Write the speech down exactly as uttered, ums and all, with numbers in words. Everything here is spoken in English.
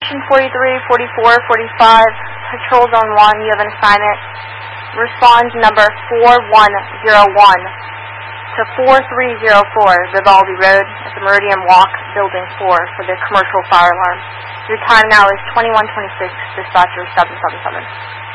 forty-three, forty-four, forty-five, Patrol Zone one, you have an assignment. Respond number four one zero one to four three zero four Vivaldi Road at the Meridian Walk, Building four for the commercial fire alarm. Your time now is twenty-one twenty-six, dispatcher seven seven seven.